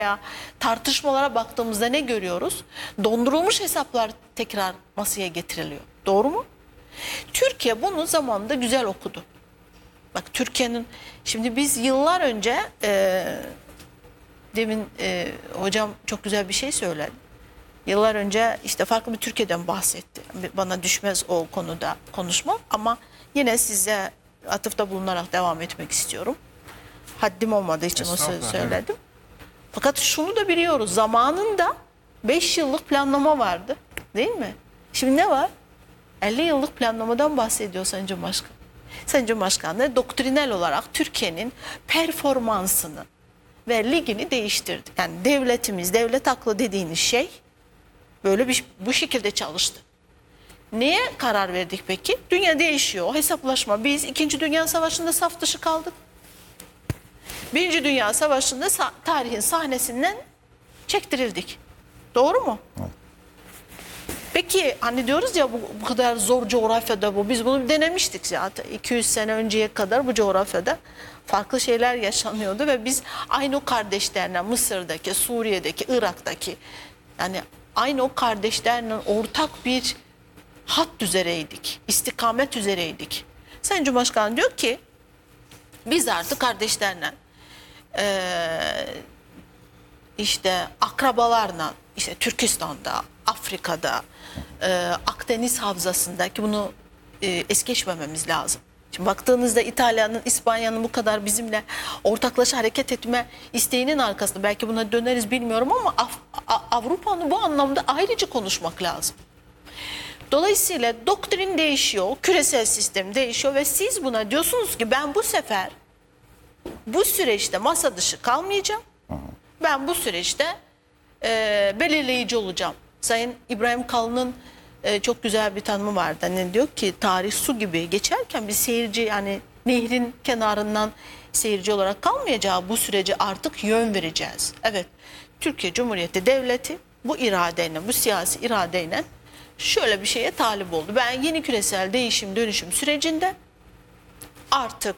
tartışmalara baktığımızda ne görüyoruz? Dondurulmuş hesaplar tekrar masaya getiriliyor. Doğru mu? Türkiye bunu zamanında güzel okudu. Bak Türkiye'nin, şimdi biz yıllar önce demin hocam çok güzel bir şey söyledi. Yıllar önce işte farklı bir Türkiye'den bahsetti. Bana düşmez o konuda konuşmam ama yine size atıfta bulunarak devam etmek istiyorum. Haddim olmadığı için o sözü söyledim. Fakat şunu da biliyoruz. Zamanında 5 yıllık planlama vardı. Değil mi? Şimdi ne var? 50 yıllık planlamadan bahsediyor Sayın Cumhurbaşkanı. Sayın Cumhurbaşkanı doktrinal olarak Türkiye'nin performansını ve ligini değiştirdi. Yani devletimiz, devlet aklı dediğiniz şey böyle bu şekilde çalıştı. Neye karar verdik peki? Dünya değişiyor. O hesaplaşma. Biz 2. Dünya Savaşı'nda saf dışı kaldık. 1. Dünya Savaşı'nda tarihin sahnesinden çektirildik. Doğru mu? Evet. Peki hani diyoruz ya bu kadar zor coğrafyada bu. Biz bunu denemiştik zaten. 200 sene önceye kadar bu coğrafyada farklı şeyler yaşanıyordu ve biz aynı o kardeşlerle Mısır'daki, Suriye'deki, Irak'taki yani aynı o kardeşlerle ortak bir hat üzereydik. İstikamet üzereydik. Sayın Cumhurbaşkanı diyor ki biz artık kardeşlerle işte akrabalarla işte Türkistan'da, Afrika'da, Akdeniz Havzası'nda ki bunu es geçmememiz lazım. Şimdi baktığınızda İtalya'nın, İspanya'nın bu kadar bizimle ortaklaşa hareket etme isteğinin arkasında belki buna döneriz bilmiyorum ama Avrupa'nın bu anlamda ayrıca konuşmak lazım. Dolayısıyla doktrin değişiyor, küresel sistem değişiyor ve siz buna diyorsunuz ki ben bu sefer bu süreçte masa dışı kalmayacağım. Ben bu süreçte belirleyici olacağım. Sayın İbrahim Kalın'ın çok güzel bir tanımı vardı. Hani diyor ki tarih su gibi geçerken bir seyirci yani nehrin kenarından seyirci olarak kalmayacağı bu sürece artık yön vereceğiz. Evet, Türkiye Cumhuriyeti Devleti bu iradeyle, bu siyasi iradeyle şöyle bir şeye talip oldu. Ben yeni küresel değişim dönüşüm sürecinde artık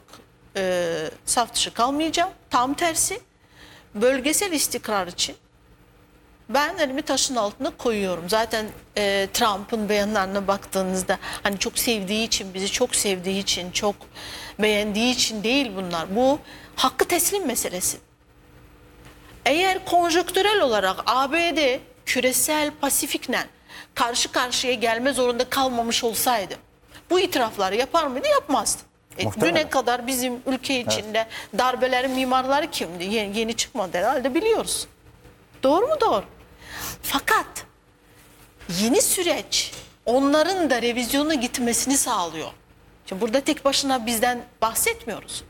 saf dışı kalmayacağım. Tam tersi bölgesel istikrar için ben elimi taşın altına koyuyorum. Zaten Trump'ın beyanlarına baktığınızda hani çok sevdiği için, bizi çok sevdiği için, çok beğendiği için değil bunlar. Bu hakkı teslim meselesi. Eğer konjonktürel olarak ABD küresel Pasifik'le karşı karşıya gelme zorunda kalmamış olsaydı bu itirafları yapar mıydı? Yapmazdı. Düne kadar bizim ülke içinde darbelerin mimarları kimdi? Yeni çıkmadı herhalde biliyoruz. Doğru mu? Doğru. Fakat yeni süreç onların da revizyona gitmesini sağlıyor. Şimdi burada tek başına bizden bahsetmiyoruz.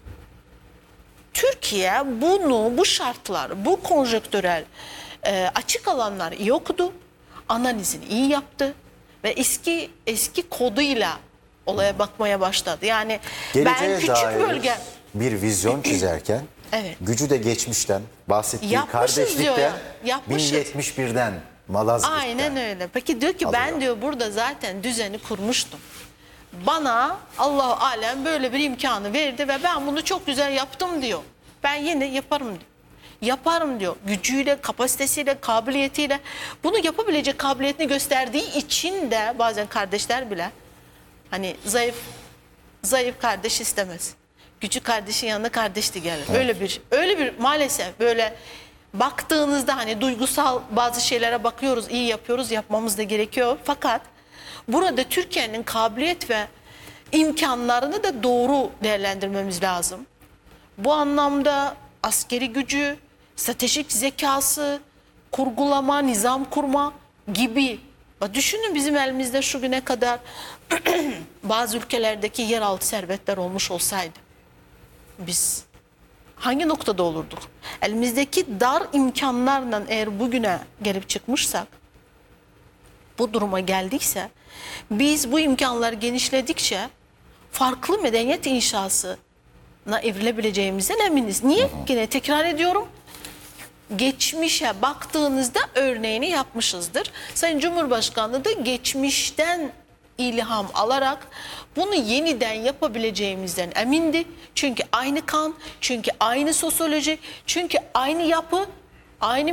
Türkiye bu şartlar, bu konjonktürel açık alanları iyi okudu, analizini iyi yaptı ve eski koduyla olaya bakmaya başladı. Yani geleceğe ben küçük bölge bir vizyon çizerken evet. Gücü de geçmişten bahsettiği Yapmışız kardeşlikten ya. 1071'den Malazgirt'ten. Aynen öyle. Peki diyor ki ben diyor burada zaten düzeni kurmuştum. Bana Allah alem böyle bir imkanı verdi ve ben bunu çok güzel yaptım diyor. Ben yine yaparım diyor. Yaparım diyor. Gücüyle, kapasitesiyle, kabiliyetiyle bunu yapabilecek kabiliyetini gösterdiği için de bazen kardeşler bile hani zayıf kardeş istemez. Küçük kardeşin yanına kardeş de gelir. Evet. Öyle bir maalesef böyle baktığınızda hani duygusal bazı şeylere bakıyoruz, iyi yapıyoruz, yapmamız da gerekiyor. Fakat burada Türkiye'nin kabiliyet ve imkanlarını da doğru değerlendirmemiz lazım. Bu anlamda askeri gücü, stratejik zekası, kurgulama, nizam kurma gibi. Düşünün bizim elimizde şu güne kadar bazı ülkelerdeki yeraltı servetler olmuş olsaydı biz hangi noktada olurduk? Elimizdeki dar imkanlarla eğer bugüne gelip çıkmışsak, bu duruma geldikse, biz bu imkanlar genişledikçe farklı medeniyet inşasına evrilebileceğimizden eminiz. Niye? Yine tekrar ediyorum. Geçmişe baktığınızda örneğini yapmışızdır. Sayın Cumhurbaşkanı da geçmişten ilham alarak bunu yeniden yapabileceğimizden emindi. Çünkü aynı kan, çünkü aynı sosyoloji, çünkü aynı yapı Aynı